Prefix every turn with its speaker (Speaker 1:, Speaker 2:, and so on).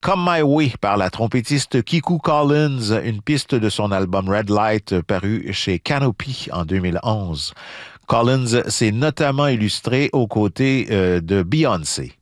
Speaker 1: Come My Way par la trompettiste Kiku Collins, une piste de son album Red Light paru chez Canopy en 2011. Collins s'est notamment illustré aux côtés de Beyoncé.